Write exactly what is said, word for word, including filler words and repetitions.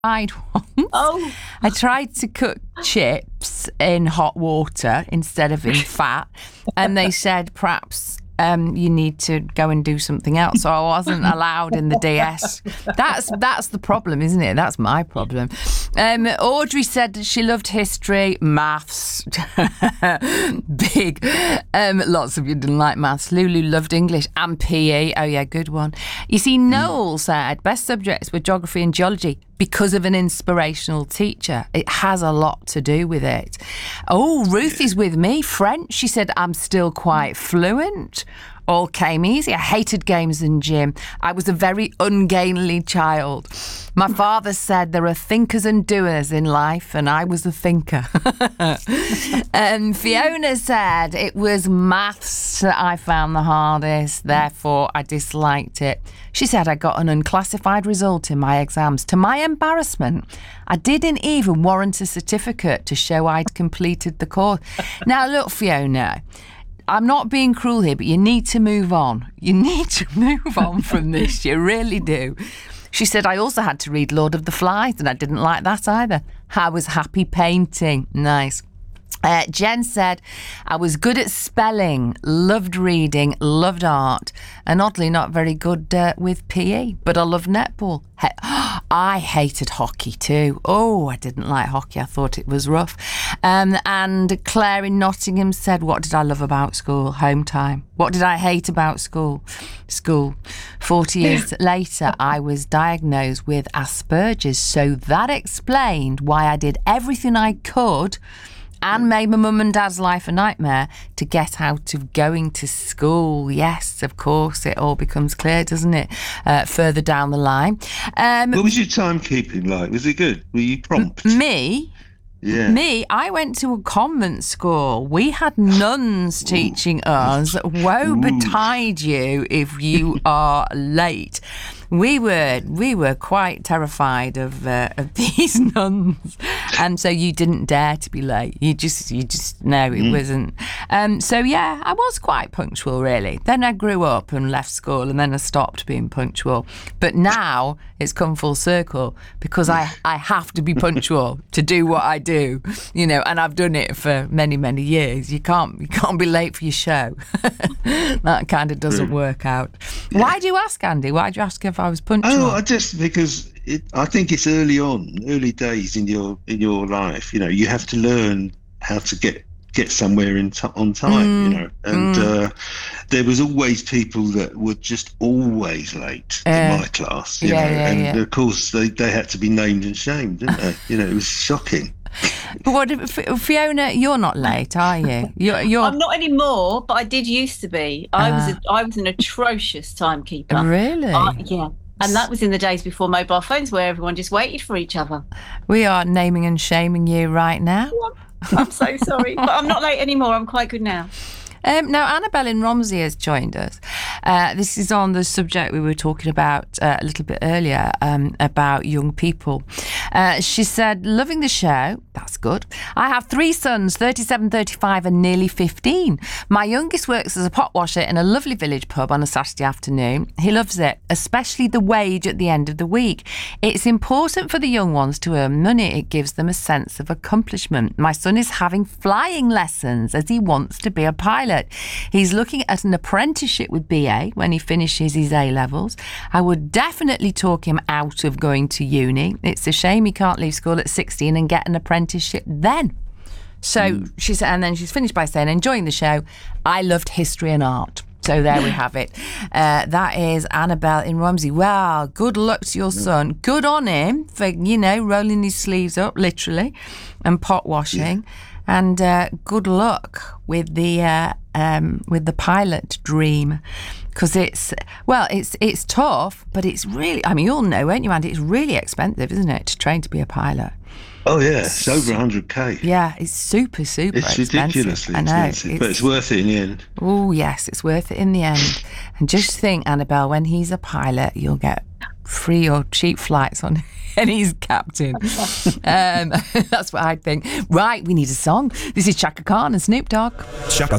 tried once. Oh. I tried to cook chips in hot water instead of in fat, and they said perhaps um, you need to go and do something else. So I wasn't allowed in the D S. That's that's the problem, isn't it? That's my problem. Um, Audrey said that she loved history, maths, big. Um, lots of you didn't like maths. Lulu loved English and P E. Oh yeah, good one. You see, Noel said best subjects were geography and geology because of an inspirational teacher. It has a lot to do with it. Oh, Ruthie's with me. French, she said, I'm still quite fluent. All came easy. I hated games and gym. I was a very ungainly child. My father said there are thinkers and doers in life, and I was a thinker. And Fiona said it was maths that I found the hardest, therefore I disliked it. She said I got an unclassified result in my exams. To my embarrassment, I didn't even warrant a certificate to show I'd completed the course. Now, look, Fiona, I'm not being cruel here, but you need to move on. You need to move on from this. You really do. She said, I also had to read Lord of the Flies, and I didn't like that either. I was happy painting. Nice. Uh, Jen said, I was good at spelling, loved reading, loved art, and oddly not very good uh, with P E, but I loved netball. He- I hated hockey too. Oh, I didn't like hockey. I thought it was rough. Um, and Claire in Nottingham said, what did I love about school? Home time. What did I hate about school? School. forty years later, I was diagnosed with Asperger's, so that explained why I did everything I could and made my mum and dad's life a nightmare to get out of going to school. Yes, of course, it all becomes clear, doesn't it, uh, further down the line. Um, what was your timekeeping like? Was it good? Were you prompt? M- me? Yeah. Me, I went to a convent school. We had nuns teaching us, woe betide you if you are late. We were we were quite terrified of uh, of these nuns, and so you didn't dare to be late. You just you just no, it mm. wasn't. Um, so yeah, I was quite punctual really. Then I grew up and left school, and then I stopped being punctual. But now it's come full circle because I I have to be punctual to do what I do, you know, and I've done it for many many years. You can't you can't be late for your show. That kind of doesn't mm. work out. Yeah. Why do you ask, Andy? Why do you ask if I was punctual? Oh, I just because it, I think it's early on, early days in your in your life. You know, you have to learn how to get get somewhere in t- on time. Mm, you know, and mm. uh, there was always people that were just always late uh, in my class. You yeah, know, yeah, and yeah. of course they, they had to be named and shamed, didn't they? You know, it was shocking. But what, F- Fiona, you're not late, are you? You're, you're... I'm not anymore, but I did used to be. I uh, was a, I was an atrocious timekeeper. Really? Uh, yeah. And that was in the days before mobile phones where everyone just waited for each other. We are naming and shaming you right now. I'm so sorry. But I'm not late anymore. I'm quite good now. Um, now, Annabelle in Romsey has joined us. Uh, this is on the subject we were talking about uh, a little bit earlier, um, about young people. Uh, she said, loving the show. That's good. I have three sons, thirty-seven, thirty-five and nearly fifteen. My youngest works as a pot washer in a lovely village pub on a Saturday afternoon. He loves it, especially the wage at the end of the week. It's important for the young ones to earn money. It gives them a sense of accomplishment. My son is having flying lessons as he wants to be a pilot. He's looking at an apprenticeship with B A when he finishes his A-levels. I would definitely talk him out of going to uni. It's a shame he can't leave school at sixteen and get an apprenticeship then. So mm. she said, and then she's finished by saying, enjoying the show. I loved history and art. So there we have it. Uh, that is Annabelle in Romsey. Well, good luck to your son. Good on him for, you know, rolling his sleeves up, literally, and pot washing. Yeah. And uh, good luck with the uh, um, with the pilot dream, because it's well, it's it's tough, but it's really. I mean, you all know, won't you, Andy? It's really expensive, isn't it, to train to be a pilot? Oh yeah, it's over one hundred k. Yeah, it's super super it's expensive. Ridiculously I know, expensive, it's, but it's worth it in the end. Oh yes, it's worth it in the end. And just think, Annabelle, when he's a pilot, you'll get free or cheap flights on. And he's captain. um, that's what I think. Right, we need a song. This is Chaka Khan and Snoop Dogg. Chaka